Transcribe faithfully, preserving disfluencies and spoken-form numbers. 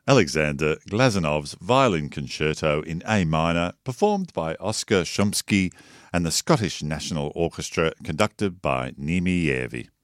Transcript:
Alexander Glazanov's Violin Concerto in A minor, performed by Oskar Shumsky and the Scottish National Orchestra, conducted by Niemi Järvi.